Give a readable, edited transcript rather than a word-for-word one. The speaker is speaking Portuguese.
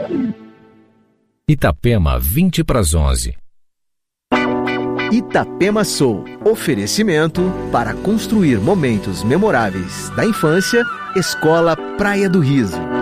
Itapema, 20:11. Itapema Soul. Oferecimento para construir momentos memoráveis da infância. Escola Praia do Riso.